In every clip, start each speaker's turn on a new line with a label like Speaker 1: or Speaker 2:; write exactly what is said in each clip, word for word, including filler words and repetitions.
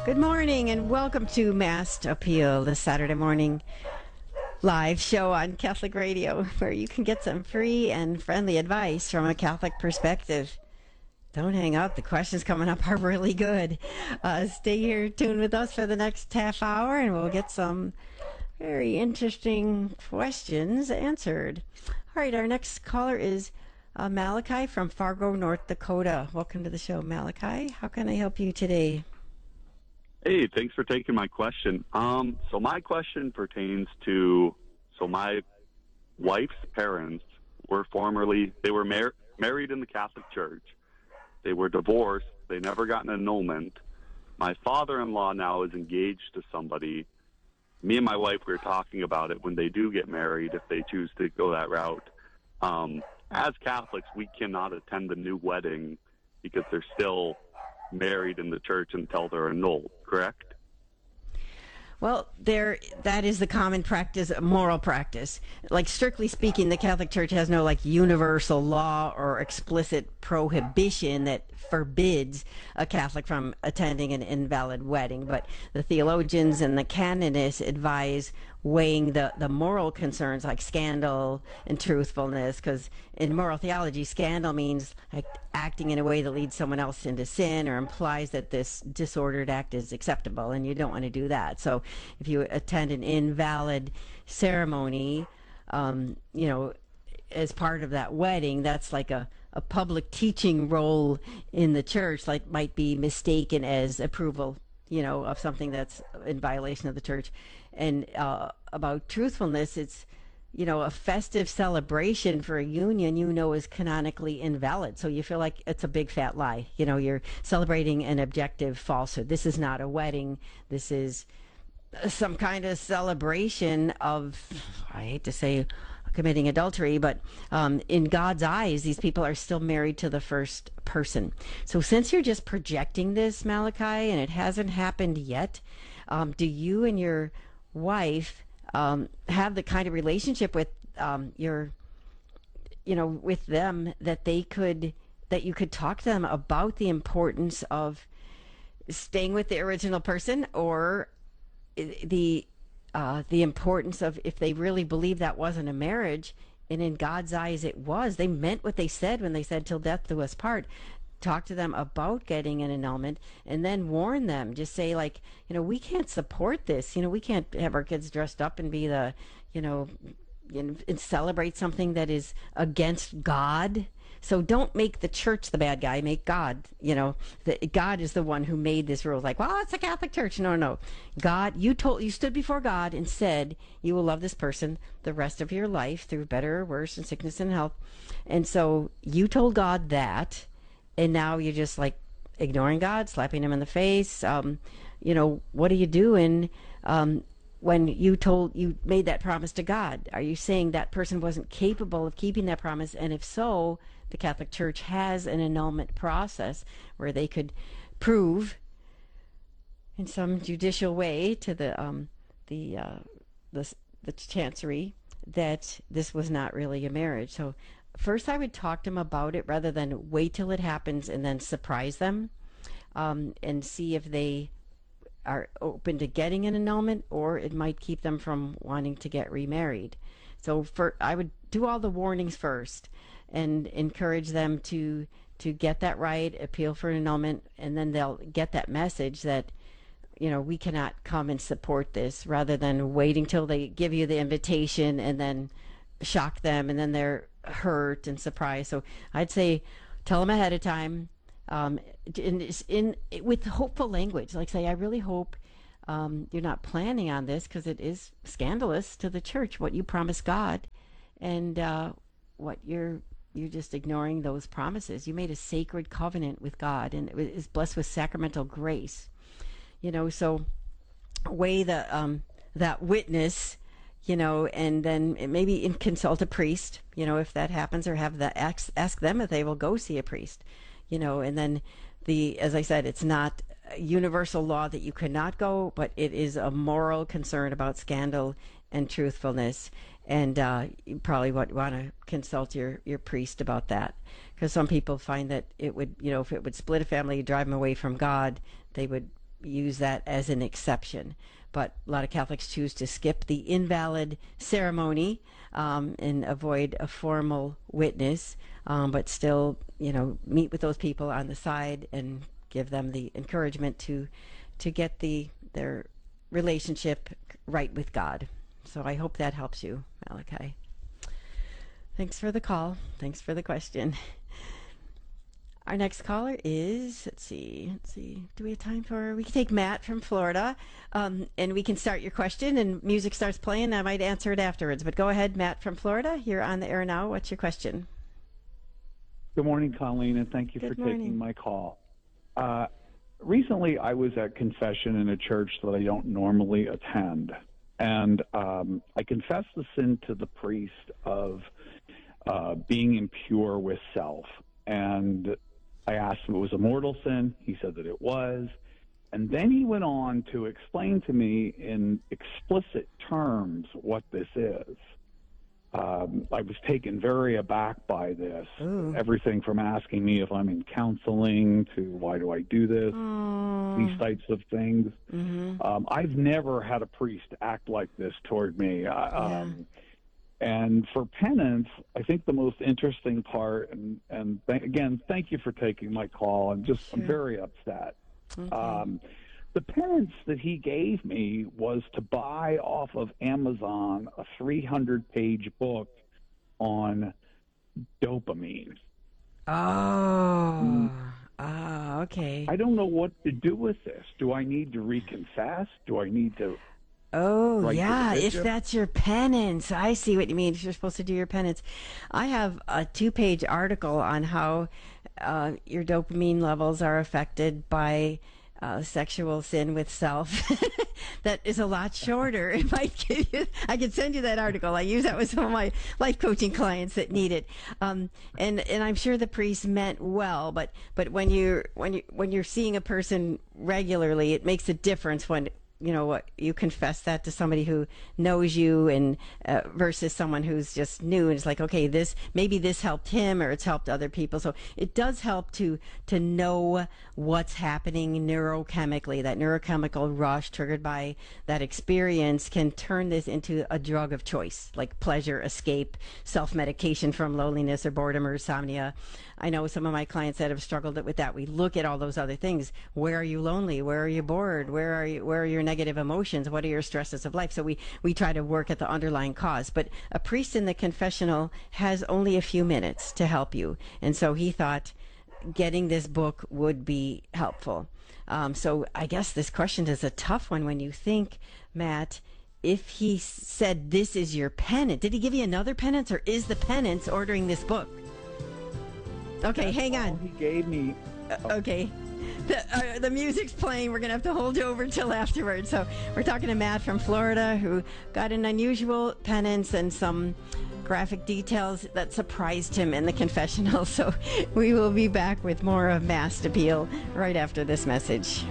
Speaker 1: Good morning and welcome to Mass Appeal, the Saturday morning live show on Catholic Radio, where you can get some free and friendly advice from a Catholic perspective. Don't hang up. The questions coming up are really good. Uh, stay here, tuned with us for the next half hour, and we'll get some very interesting questions answered. All right, our next caller is uh, Malachi from Fargo, North Dakota. Welcome to the show, Malachi. How can I help you today?
Speaker 2: Hey, thanks for taking my question. Um, so my question pertains to, so my wife's parents were formerly, they were mar- married in the Catholic Church. They were divorced. They never got an annulment. My father-in-law now is engaged to somebody. Me and my wife, we were talking about it when they do get married, if they choose to go that route. Um, as Catholics, we cannot attend the new wedding because they're still married in the church until they're annulled, correct?
Speaker 1: Well, there, that is the common practice, moral practice. Like, strictly speaking, the Catholic Church has no, like, universal law or explicit prohibition that forbids a Catholic from attending an invalid wedding. But the theologians and the canonists advise weighing the, the moral concerns like scandal and truthfulness, because in moral theology, scandal means like acting in a way that leads someone else into sin or implies that this disordered act is acceptable, and you don't want to do that. So if you attend an invalid ceremony, um, you know, as part of that wedding, that's like a, a public teaching role in the church, like might be mistaken as approval, you know, of something that's in violation of the church. And uh, about truthfulness, it's, you know, a festive celebration for a union you know is canonically invalid. So you feel like it's a big fat lie. You know, you're celebrating an objective falsehood. This is not a wedding. This is some kind of celebration of, I hate to say, committing adultery, but um, in God's eyes, these people are still married to the first person. So since you're just projecting this, Malachi, and it hasn't happened yet, um, do you and your wife um, have the kind of relationship with um, your, you know, with them that they could, that you could talk to them about the importance of staying with the original person, or the uh, the importance of, if they really believe that wasn't a marriage, and in God's eyes it was, they meant what they said when they said till death do us part. Talk to them about getting an annulment, and then warn them. Just say, like, you know, we can't support this. You know, we can't have our kids dressed up and be the, you know, and, and celebrate something that is against God. So don't make the church the bad guy. Make God, you know, the, God is the one who made this rule. Like, well, it's a Catholic Church. No, no. God, you told, you stood before God and said you will love this person the rest of your life through better or worse and sickness and health. And so you told God that, and now you're just like ignoring God, slapping him in the face. Um, you know, what are you doing um, when you told, you made that promise to God? Are you saying that person wasn't capable of keeping that promise? And if so, the Catholic Church has an annulment process where they could prove in some judicial way to the um, the, uh, the the chancery that this was not really a marriage. So first I would talk to them about it rather than wait till it happens and then surprise them, um, and see if they are open to getting an annulment, or it might keep them from wanting to get remarried. So for I would do all the warnings first and encourage them to to get that right, appeal for an annulment, and then they'll get that message that, you know, we cannot come and support this, rather than waiting till they give you the invitation and then shock them, and then they're hurt and surprised. So I'd say tell them ahead of time, um, in, in with hopeful language, like say, I really hope um, you're not planning on this, because it is scandalous to the church what you promised God, and uh, what you're you're just ignoring those promises. You made a sacred covenant with God, and it is blessed with sacramental grace. You know, so weigh the um, that witness, you know, and then maybe in, consult a priest, you know, if that happens, or have the ask, ask them if they will go see a priest, you know, and then the, as I said, it's not a universal law that you cannot go, but it is a moral concern about scandal and truthfulness. And uh, you probably want, want to consult your, your priest about that, because some people find that it would, you know, if it would split a family, drive them away from God, they would use that as an exception. But a lot of Catholics choose to skip the invalid ceremony um, and avoid a formal witness, um, but still, you know, meet with those people on the side and give them the encouragement to to get the their relationship right with God. So I hope that helps you, Malachi. Thanks for the call. Thanks for the question. Our next caller is, let's see, let's see, do we have time for, we can take Matt from Florida, um, and we can start your question, and music starts playing. I might answer it afterwards, but go ahead, Matt from Florida. You're on the air now. What's your question?
Speaker 3: Good morning, Colleen, and thank you
Speaker 1: Good
Speaker 3: for
Speaker 1: morning.
Speaker 3: taking my call. Uh, recently, I was at confession in a church that I don't normally attend, and um, I confessed the sin to the priest of uh, being impure with self, and I asked him if it was a mortal sin. He said that it was. And then he went on to explain to me in explicit terms what this is. Um, I was taken very aback by this.
Speaker 1: Ooh.
Speaker 3: Everything from asking me if I'm in counseling to why do I do this,
Speaker 1: Oh.
Speaker 3: these types of things.
Speaker 1: Mm-hmm.
Speaker 3: Um, I've never had a priest act like this toward me. Uh,
Speaker 1: Yeah.
Speaker 3: um, And for penance, I think the most interesting part, and, and th- again, thank you for taking my call. I'm just,
Speaker 1: Sure.
Speaker 3: I'm very upset.
Speaker 1: Okay.
Speaker 3: Um, the penance that he gave me was to buy off of Amazon a three hundred page book on dopamine.
Speaker 1: Oh. Ah, okay.
Speaker 3: I don't know what to do with this. Do I need to reconfess? Do I need to...
Speaker 1: Oh,
Speaker 3: Right to the
Speaker 1: yeah, if
Speaker 3: bishop.
Speaker 1: that's your penance. I see what you mean. If you're supposed to do your penance. I have a two-page article on how uh, your dopamine levels are affected by uh, sexual sin with self. That is a lot shorter. It might give you, I can send you that article. I use that with some of my life coaching clients that need it. Um, and, and I'm sure the priest meant well, but, but when you're, when you, when you're seeing a person regularly, it makes a difference when, you know, what you confess that to somebody who knows you, and uh, versus someone who's just new, and it's like, okay, this maybe this helped him or it's helped other people. So it does help to to know what's happening neurochemically. That neurochemical rush triggered by that experience can turn this into a drug of choice, like pleasure, escape, self-medication from loneliness or boredom or insomnia. I know some of my clients that have struggled with that. We look at all those other things. Where are you lonely? Where are you bored? Where are you? Where are your negative emotions? What are your stresses of life? So we, we try to work at the underlying cause. But a priest in the confessional has only a few minutes to help you. And so he thought getting this book would be helpful. Um, so I guess this question is a tough one when you think, Matt, if he said this is your penance, did he give you another penance, or is the penance ordering this book? Okay,
Speaker 3: That's
Speaker 1: hang
Speaker 3: all
Speaker 1: on.
Speaker 3: he gave me.
Speaker 1: Uh, okay. The, uh, the music's playing. We're going to have to hold you over till afterwards. So we're talking to Matt from Florida, who got an unusual penance and some graphic details that surprised him in the confessional. So we will be back with more of Mass Appeal right after this message.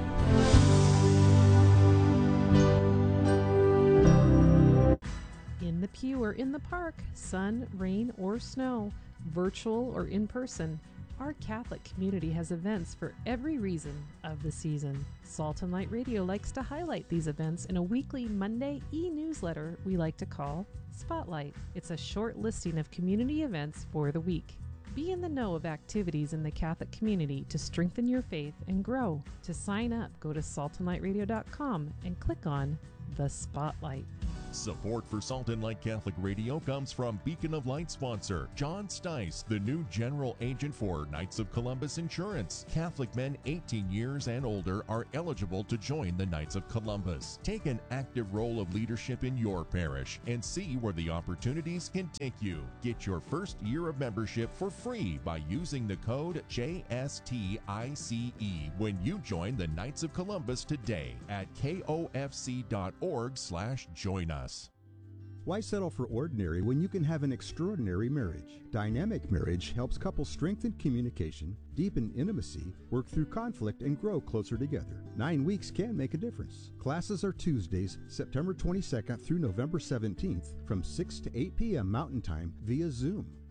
Speaker 4: In the pew or in the park, sun, rain, or snow, virtual or in person, our Catholic community has events for every reason of the season. Salt and Light Radio likes to highlight these events in a weekly Monday e-newsletter we like to call Spotlight. It's a short listing of community events for the week. Be in the know of activities in the Catholic community to strengthen your faith and grow. To sign up, go to salt and light radio dot com and click on the Spotlight.
Speaker 5: Support for Salt and Light Catholic Radio comes from Beacon of Light sponsor John Stice, the new general agent for Knights of Columbus Insurance. Catholic men eighteen years and older are eligible to join the Knights of Columbus. Take an active role of leadership in your parish and see where the opportunities can take you. Get your first year of membership for free by using the code J S T I C E when you join the Knights of Columbus today at K O F C dot org slash join us.
Speaker 6: Why settle for ordinary when you can have an extraordinary marriage? Dynamic Marriage helps couples strengthen communication, deepen intimacy, work through conflict, and grow closer together. Nine weeks can make a difference. Classes are Tuesdays, September twenty-second through November seventeenth from six to eight p.m. Mountain Time via Zoom.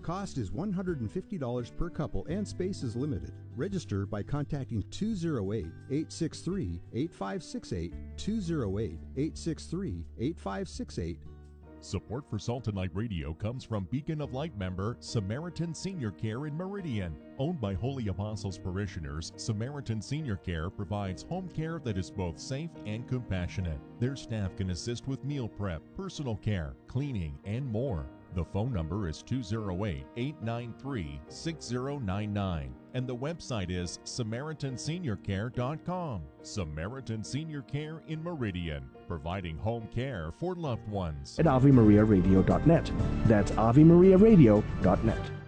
Speaker 6: Cost is one hundred fifty dollars per couple and space is limited. Register by contacting two oh eight, eight six three, eight five six eight, two oh eight, eight six three, eight five six eight.
Speaker 5: Support for Salt and Light Radio comes from Beacon of Light member Samaritan Senior Care in Meridian. Owned by Holy Apostles parishioners, Samaritan Senior Care provides home care that is both safe and compassionate. Their staff can assist with meal prep, personal care, cleaning, and more. The phone number is two oh eight, eight nine three, six oh nine nine, and the website is samaritan senior care dot com. Samaritan Senior Care in Meridian, providing home care for loved ones.
Speaker 7: At ave maria radio dot net. That's ave maria radio dot net.